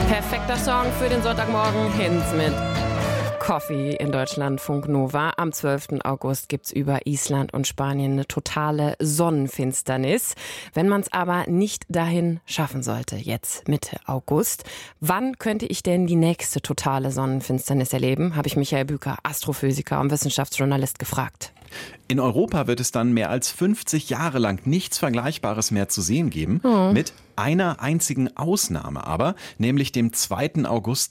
Perfekter Song für den Sonntagmorgen. Hinz mit Coffee in Deutschlandfunk Nova. Am 12. August gibt's über Island und Spanien eine totale Sonnenfinsternis. Wenn man es aber nicht dahin schaffen sollte, jetzt Mitte August, wann könnte ich denn die nächste totale Sonnenfinsternis erleben? Habe ich Michael Büker, Astrophysiker und Wissenschaftsjournalist, gefragt. In Europa wird es dann mehr als 50 Jahre lang nichts Vergleichbares mehr zu sehen geben, mit einer einzigen Ausnahme aber, nämlich dem 2. August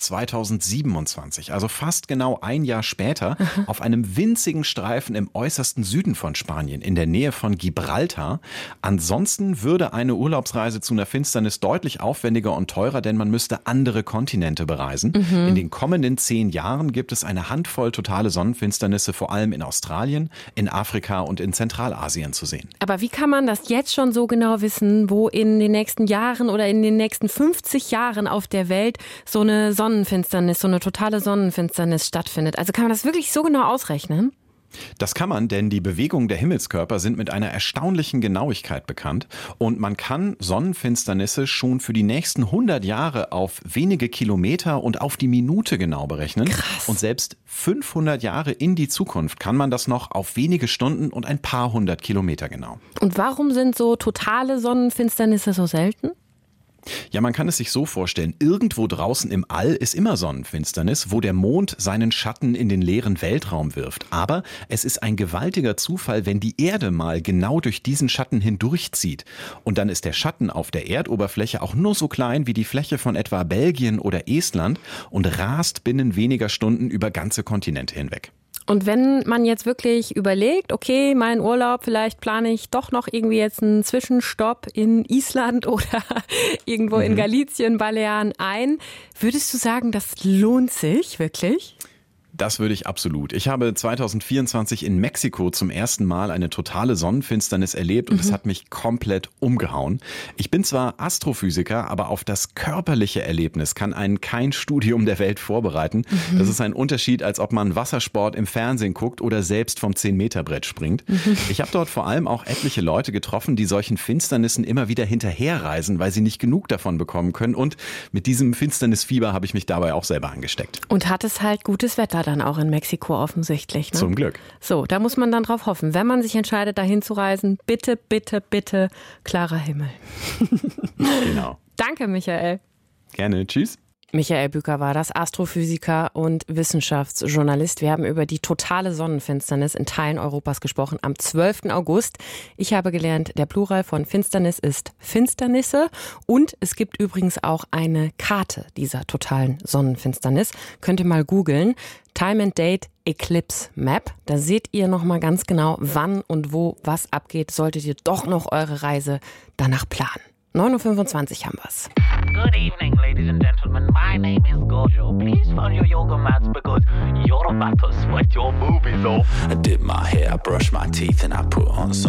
2027, also fast genau ein Jahr später, auf einem winzigen Streifen im äußersten Süden von Spanien, in der Nähe von Gibraltar. Ansonsten würde eine Urlaubsreise zu einer Finsternis deutlich aufwendiger und teurer, denn man müsste andere Kontinente bereisen. In den kommenden 10 Jahren gibt es eine Handvoll totale Sonnenfinsternisse, vor allem in Australien, in Afrika und in Zentralasien zu sehen. Aber wie kann man das jetzt schon so genau wissen, wo in den nächsten Jahren oder in den nächsten 50 Jahren auf der Welt so eine Sonnenfinsternis, so eine totale Sonnenfinsternis stattfindet? Also kann man das wirklich so genau ausrechnen? Das kann man, denn die Bewegungen der Himmelskörper sind mit einer erstaunlichen Genauigkeit bekannt und man kann Sonnenfinsternisse schon für die nächsten 100 Jahre auf wenige Kilometer und auf die Minute genau berechnen. Krass. Und selbst 500 Jahre in die Zukunft kann man das noch auf wenige Stunden und ein paar 100 Kilometer genau. Und warum sind so totale Sonnenfinsternisse so selten? Ja, man kann es sich so vorstellen, irgendwo draußen im All ist immer Sonnenfinsternis, wo der Mond seinen Schatten in den leeren Weltraum wirft. Aber es ist ein gewaltiger Zufall, wenn die Erde mal genau durch diesen Schatten hindurchzieht. Und dann ist der Schatten auf der Erdoberfläche auch nur so klein wie die Fläche von etwa Belgien oder Estland und rast binnen weniger Stunden über ganze Kontinente hinweg. Und wenn man jetzt wirklich überlegt, okay, mein Urlaub, vielleicht plane ich doch noch irgendwie jetzt einen Zwischenstopp in Island oder irgendwo in Galicien, Balearen ein, würdest du sagen, das lohnt sich wirklich? Das würde ich absolut. Ich habe 2024 in Mexiko zum ersten Mal eine totale Sonnenfinsternis erlebt und es hat mich komplett umgehauen. Ich bin zwar Astrophysiker, aber auf das körperliche Erlebnis kann einen kein Studium der Welt vorbereiten. Das ist ein Unterschied, als ob man Wassersport im Fernsehen guckt oder selbst vom 10-Meter-Brett springt. Ich habe dort vor allem auch etliche Leute getroffen, die solchen Finsternissen immer wieder hinterherreisen, weil sie nicht genug davon bekommen können. Und mit diesem Finsternisfieber habe ich mich dabei auch selber angesteckt. Und hat es halt gutes Wetter dann auch in Mexiko offensichtlich, ne? Zum Glück. So, da muss man dann drauf hoffen. Wenn man sich entscheidet, dahin zu reisen, bitte, bitte, bitte, klarer Himmel. Genau. Danke, Michael. Gerne. Tschüss. Michael Büker war das, Astrophysiker und Wissenschaftsjournalist. Wir haben über die totale Sonnenfinsternis in Teilen Europas gesprochen am 12. August. Ich habe gelernt, der Plural von Finsternis ist Finsternisse und es gibt übrigens auch eine Karte dieser totalen Sonnenfinsternis. Könnt ihr mal googeln. Time and Date Eclipse Map. Da seht ihr nochmal ganz genau, wann und wo was abgeht. Solltet ihr doch noch eure Reise danach planen. 9.25 Uhr haben wir's. Good evening, ladies and gentlemen. My name is Gojo. Please follow your yoga mats because you're about to sweat your boobies off. I did my hair, I brushed my teeth, and I put on some